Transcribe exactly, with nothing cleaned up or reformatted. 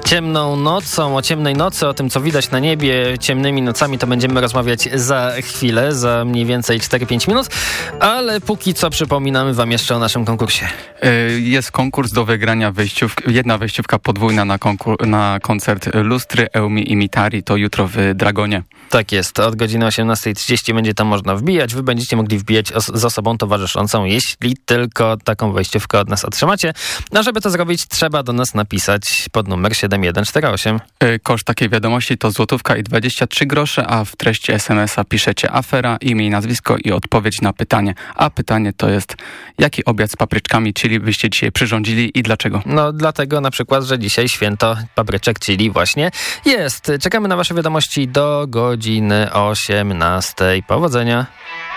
ciemną nocą, o ciemnej nocy, o tym, co widać na niebie ciemnymi nocami, to będziemy rozmawiać za chwilę, za mniej więcej cztery pięć minut, ale póki co przypominamy wam jeszcze o naszym konkursie. Jest konkurs do wygrania, wejściówka, jedna wejściówka podwójna na, konkur- na koncert Lustry, Eumi i Mitari, to jutro w Dragonie. Tak jest, od godziny osiemnasta trzydzieści będzie tam można wbijać. Wy będziecie mogli wbijać os- z osobą towarzyszącą, jeśli tylko taką wejściówkę od nas otrzymacie. A żeby to zrobić, trzeba do nas napisać pod numer siedem jeden cztery osiem. Koszt takiej wiadomości to złotówka i dwadzieścia trzy grosze, a w treści es em es a piszecie afera, imię i nazwisko i odpowiedź na pytanie. A pytanie to jest, jaki obiad z papryczkami chili byście dzisiaj przyrządzili i dlaczego? No dlatego na przykład, że dzisiaj święto papryczek chili właśnie jest. Czekamy na wasze wiadomości do godziny osiemnastej. Powodzenia!